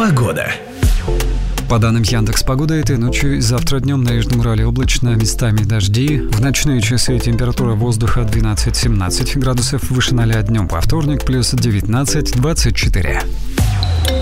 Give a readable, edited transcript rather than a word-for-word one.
Погода. По данным Яндекс.Погоды, этой ночью и завтра днем на Южном Урале облачно, местами дожди. В ночные часы температура воздуха 12-17 градусов выше 0, днем по вторник плюс 19-24.